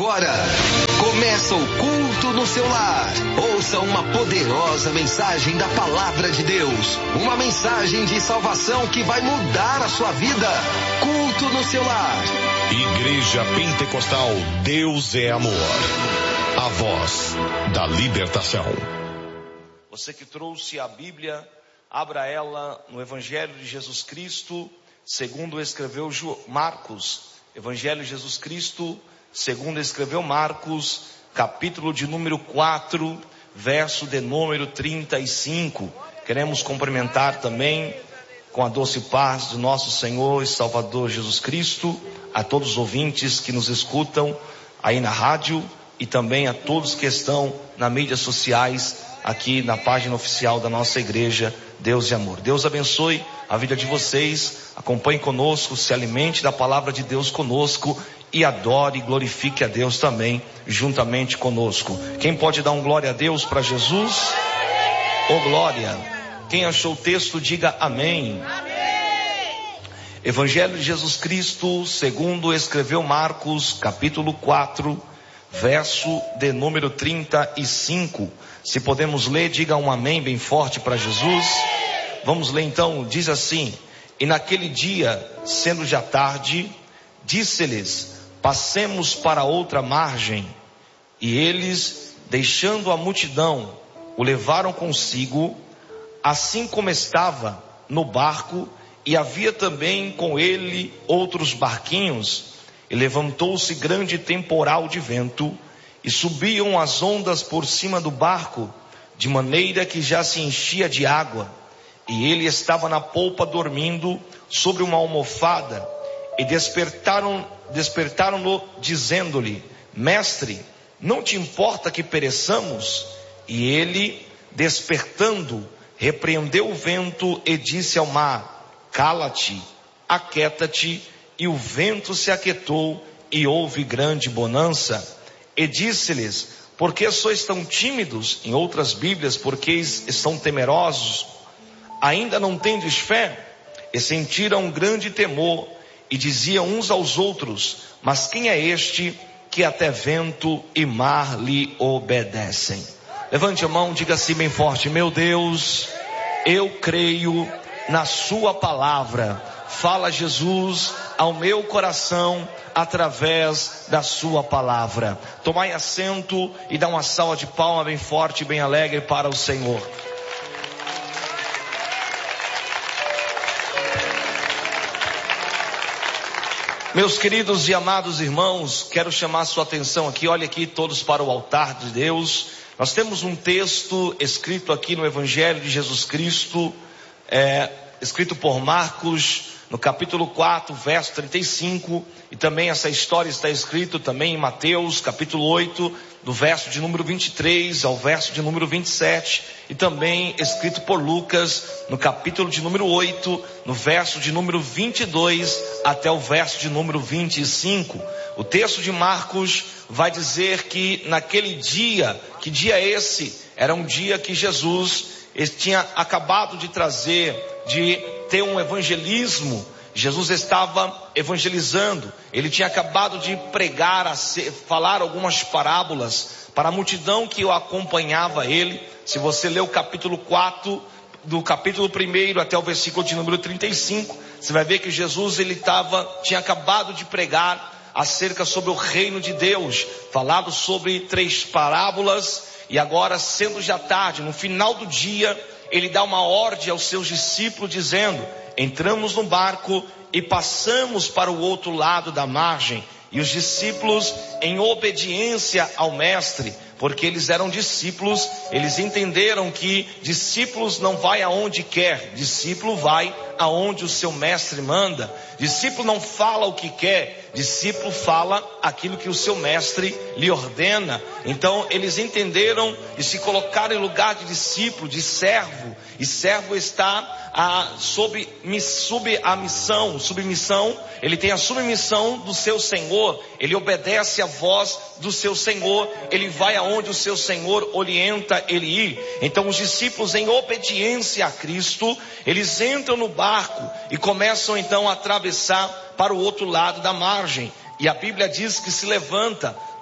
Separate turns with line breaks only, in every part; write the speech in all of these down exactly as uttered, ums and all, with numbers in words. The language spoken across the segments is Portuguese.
agora começa o culto no seu lar. Ouça uma poderosa mensagem da palavra de Deus, uma mensagem de salvação que vai mudar a sua vida. Culto no seu lar.
Igreja Pentecostal Deus é Amor, a voz da libertação.
Você que trouxe a Bíblia, abra ela no Evangelho de Jesus Cristo, segundo escreveu Marcos. Evangelho de Jesus Cristo, segundo escreveu Marcos, capítulo de número quatro, verso de número trinta e cinco. Queremos cumprimentar também com a doce paz do nosso Senhor e Salvador Jesus Cristo, a todos os ouvintes que nos escutam aí na rádio e também a todos que estão nas mídias sociais, aqui na página oficial da nossa igreja Deus e Amor. Deus abençoe a vida de vocês, acompanhe conosco, se alimente da palavra de Deus conosco e adore e glorifique a Deus também juntamente conosco. Quem pode dar um glória a Deus para Jesus? Ô glória! Quem achou o texto diga amém. Evangelho de Jesus Cristo, segundo escreveu Marcos, capítulo quatro, verso de número trinta e cinco. Se podemos ler, diga um amém bem forte para Jesus. Vamos ler então, diz assim: e naquele dia, sendo já tarde, disse-lhes: passemos para outra margem. E eles, deixando a multidão, o levaram consigo, assim como estava no barco, e havia também com ele outros barquinhos. E levantou-se grande temporal de vento, e subiam as ondas por cima do barco, de maneira que já se enchia de água. E ele estava na polpa dormindo sobre uma almofada. E despertaram, despertaram-no, dizendo-lhe: mestre, não te importa que pereçamos? E ele, despertando, repreendeu o vento e disse ao mar: cala-te, aquieta-te. E o vento se aquietou, e houve grande bonança. E disse-lhes: por que sois tão tímidos? Em outras Bíblias, porque estão temerosos? Ainda não tendes fé? E sentiram um grande temor, e diziam uns aos outros: mas quem é este que até vento e mar lhe obedecem? Levante a mão, diga assim bem forte: meu Deus, eu creio na sua palavra. Fala, Jesus, ao meu coração através da sua palavra. Tomai assento e dá uma salva de palmas bem forte e bem alegre para o Senhor. Meus queridos e amados irmãos, quero chamar a sua atenção aqui, olha aqui todos para o altar de Deus. Nós temos um texto escrito aqui no Evangelho de Jesus Cristo, é, escrito por Marcos, no capítulo quatro, verso trinta e cinco, e também essa história está escrita também em Mateus, capítulo oito, do verso de número vinte e três ao verso de número vinte e sete, e também escrito por Lucas, no capítulo de número oito, no verso de número vinte e dois até o verso de número vinte e cinco. O texto de Marcos vai dizer que naquele dia, que dia é esse? Era um dia que Jesus tinha acabado de trazer, de ter um evangelismo. Jesus estava evangelizando, ele tinha acabado de pregar, a ser, falar algumas parábolas para a multidão que o acompanhava ele. Se você ler o capítulo quatro, do capítulo um até o versículo de número trinta e cinco, você vai ver que Jesus ele tava, tinha acabado de pregar acerca sobre o reino de Deus, falado sobre três parábolas, e agora, sendo já tarde, no final do dia, ele dá uma ordem aos seus discípulos dizendo: entramos no barco e passamos para o outro lado da margem. E os discípulos, em obediência ao mestre, porque eles eram discípulos, eles entenderam que discípulos não vai aonde quer, discípulo vai aonde o seu mestre manda. Discípulo não fala o que quer, discípulo fala aquilo que o seu mestre lhe ordena. Então eles entenderam e se colocaram em lugar de discípulo, de servo. E servo está a, sob, sob a missão, submissão. Ele tem a submissão do seu Senhor, ele obedece a voz do seu Senhor, ele vai aonde o seu Senhor orienta ele ir. Então os discípulos, em obediência a Cristo, eles entram no barco e começam então a atravessar para o outro lado da margem. E a Bíblia diz que se levanta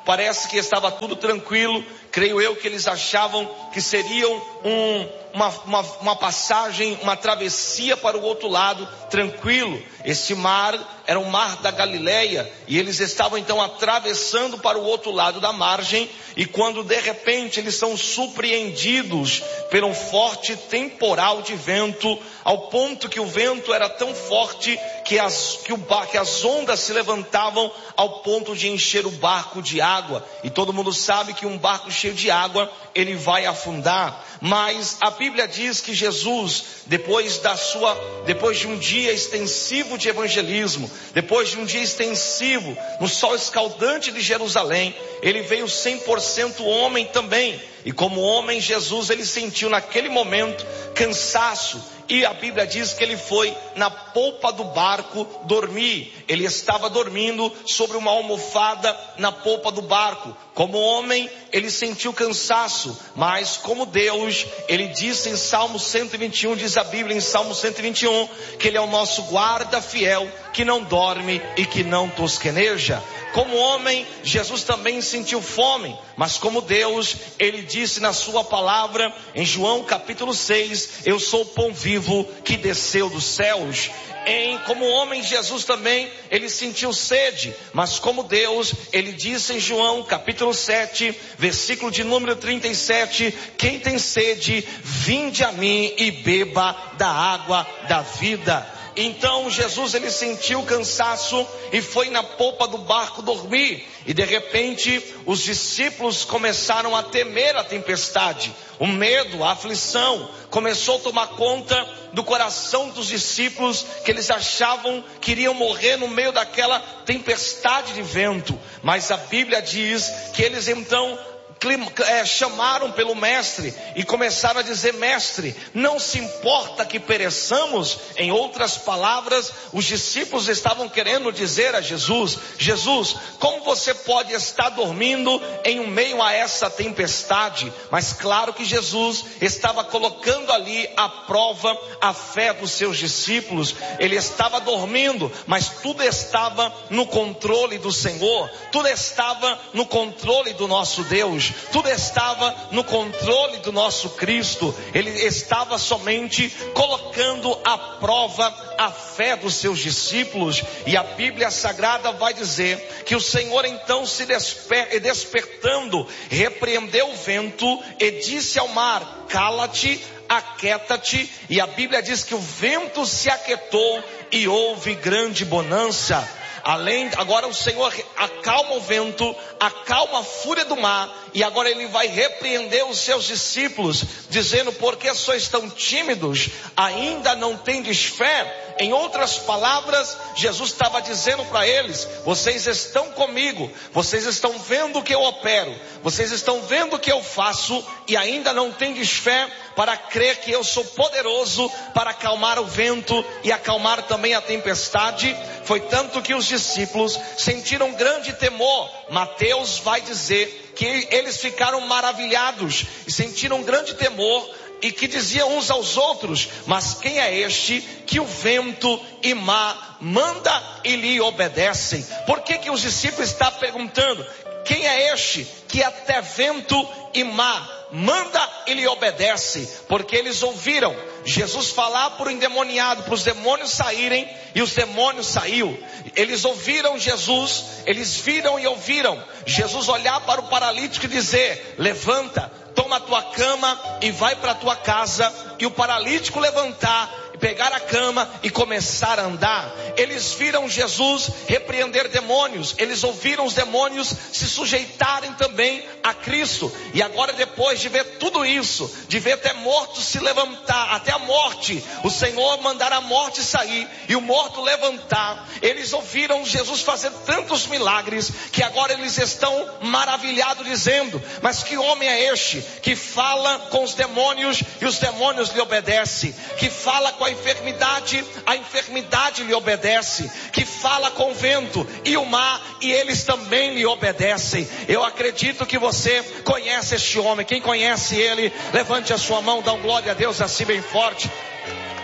parece que estava tudo tranquilo. Creio eu que eles achavam que seriam um, uma, uma, uma passagem, uma travessia para o outro lado, tranquilo. Esse mar era o mar da Galileia, e eles estavam então atravessando para o outro lado da margem, e quando de repente eles são surpreendidos por um forte temporal de vento, ao ponto que o vento era tão forte que as, que, o, que as ondas se levantavam ao ponto de encher o barco de água. E todo mundo sabe que um barco cheio de água, ele vai afundar. Mas a Bíblia diz que Jesus, depois da sua, depois de um dia extensivo de evangelismo, depois de um dia extensivo no sol escaldante de Jerusalém, ele veio cem por cento homem também. E como homem, Jesus, ele sentiu naquele momento cansaço. E a Bíblia diz que ele foi na polpa do barco dormir. Ele estava dormindo sobre uma almofada na polpa do barco. Como homem, ele sentiu cansaço, mas como Deus, ele disse em Salmo cento e vinte e um, diz a Bíblia em Salmo cento e vinte e um, que ele é o nosso guarda fiel, que não dorme e que não tosqueneja. Como homem, Jesus também sentiu fome, mas como Deus, ele disse na sua palavra, em João capítulo seis, eu sou o pão vivo que desceu dos céus. Em, como homem, Jesus também, ele sentiu sede, mas como Deus, ele disse em João capítulo sete, versículo de número trinta e sete, quem tem sede, vinde a mim e beba da água da vida. Então Jesus, ele sentiu cansaço e foi na polpa do barco dormir. E de repente os discípulos começaram a temer a tempestade. O medo, a aflição começou a tomar conta do coração dos discípulos, que eles achavam que iriam morrer no meio daquela tempestade de vento. Mas a Bíblia diz que eles então É, chamaram pelo mestre e começaram a dizer: mestre, não se importa que pereçamos? Em outras palavras, os discípulos estavam querendo dizer a Jesus: Jesus, como você pode estar dormindo em meio a essa tempestade? Mas claro que Jesus estava colocando ali à prova a fé dos seus discípulos. Ele estava dormindo, mas tudo estava no controle do Senhor, tudo estava no controle do nosso Deus, tudo estava no controle do nosso Cristo. Ele estava somente colocando à prova a fé dos seus discípulos. E a Bíblia Sagrada vai dizer que o Senhor então, se desper- despertando, repreendeu o vento e disse ao mar: cala-te, aquieta-te. E a Bíblia diz que o vento se aquietou e houve grande bonança. Além, agora o Senhor acalma o vento, acalma a fúria do mar, e agora ele vai repreender os seus discípulos, dizendo: por que sois tão tímidos? Ainda não tendes fé? Em outras palavras, Jesus estava dizendo para eles: vocês estão comigo, vocês estão vendo o que eu opero, vocês estão vendo o que eu faço, e ainda não tendes fé para crer que eu sou poderoso para acalmar o vento e acalmar também a tempestade. Foi tanto que os discípulos sentiram grande temor. Mateus vai dizer que eles ficaram maravilhados e sentiram grande temor, e que diziam uns aos outros: mas quem é este que o vento e mar manda e lhe obedecem? Por que que os discípulos estão perguntando? Quem é este que até vento e mar manda e lhe obedece? Porque eles ouviram Jesus falar para o endemoniado, para os demônios saírem, e os demônios saíram. Eles ouviram Jesus, eles viram e ouviram Jesus olhar para o paralítico e dizer: levanta, toma a tua cama e vai para a tua casa. E o paralítico levantar, pegar a cama e começar a andar. Eles viram Jesus repreender demônios, eles ouviram os demônios se sujeitarem também a Cristo. E agora, depois de ver tudo isso, de ver até mortos se levantar, até a morte, o Senhor mandar a morte sair e o morto levantar, eles ouviram Jesus fazer tantos milagres, que agora eles estão maravilhados, dizendo: mas que homem é este que fala com os demônios e os demônios lhe obedecem? Que fala com a enfermidade, a enfermidade lhe obedece? Que fala com o vento e o mar, e eles também lhe obedecem? Eu acredito que você conhece este homem. Quem conhece ele, levante a sua mão, dá um glória a Deus assim bem forte.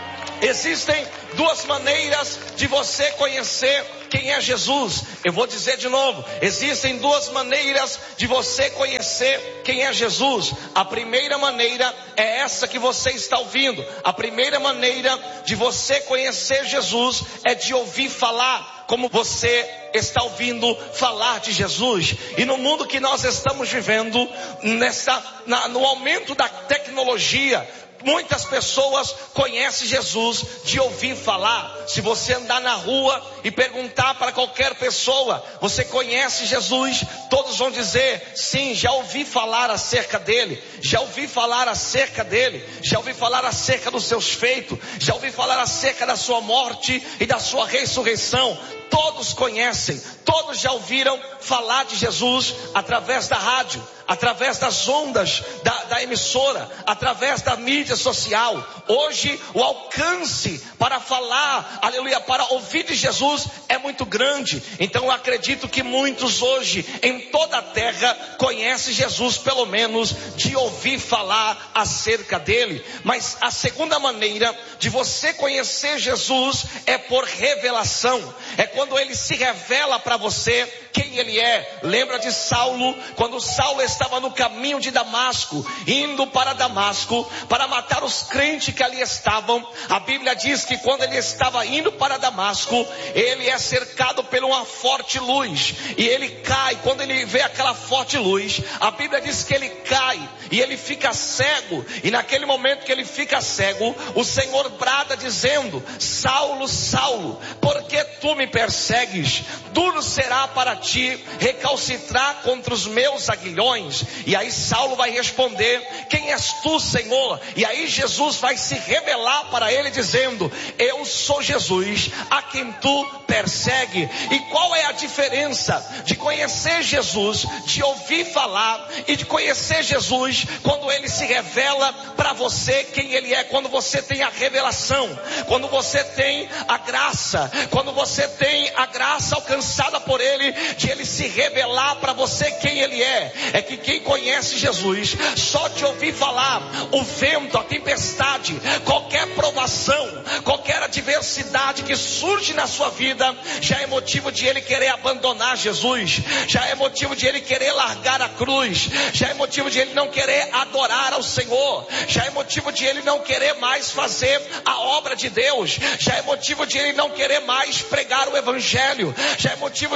Existem duas maneiras de você conhecer quem é Jesus. Eu vou dizer de novo, existem duas maneiras de você conhecer quem é Jesus. A primeira maneira é essa que você está ouvindo. A primeira maneira de você conhecer Jesus é de ouvir falar, como você está ouvindo falar de Jesus. E no mundo que nós estamos vivendo, nessa, na, no aumento da tecnologia, muitas pessoas conhecem Jesus de ouvir falar. Se você andar na rua e perguntar para qualquer pessoa, você conhece Jesus? Todos vão dizer, sim, já ouvi falar acerca dele, já ouvi falar acerca dele, já ouvi falar acerca dos seus feitos, já ouvi falar acerca da sua morte e da sua ressurreição. Todos conhecem, todos já ouviram falar de Jesus através da rádio, através das ondas da, da emissora, através da mídia social. Hoje o alcance para falar, aleluia, para ouvir de Jesus é muito grande. Então eu acredito que muitos hoje em toda a terra conhecem Jesus, pelo menos de ouvir falar acerca dele. Mas a segunda maneira de você conhecer Jesus é por revelação. É quando ele se revela para você quem ele é. Lembra de Saulo? Quando Saulo estava no caminho de Damasco, indo para Damasco para matar os crentes que ali estavam, a Bíblia diz que quando ele estava indo para Damasco, ele é cercado por uma forte luz, e ele cai. Quando ele vê aquela forte luz, a Bíblia diz que ele cai e ele fica cego. E naquele momento que ele fica cego, o Senhor brada dizendo, Saulo, Saulo, por que tu me persegues? Duro será para ti recalcitrar contra os meus aguilhões. E aí Saulo vai responder, quem és tu, Senhor? E aí Jesus vai se revelar para ele dizendo, eu sou Jesus a quem tu persegue. E qual é a diferença de conhecer Jesus, de ouvir falar, e de conhecer Jesus quando ele se revela para você quem ele é? Quando você tem a revelação, quando você tem a graça, quando você tem a graça alcançada por ele, de ele se revelar para você quem ele é. É que quem conhece Jesus, só de ouvir falar, o vento, a tempestade, qualquer provação, qualquer adversidade que surge na sua vida, já é motivo de ele querer abandonar Jesus, já é motivo de ele querer largar a cruz, já é motivo de ele não querer adorar ao Senhor, já é motivo de ele não querer mais fazer a obra de Deus, já é motivo de ele não querer mais pregar o evangelho, já é motivo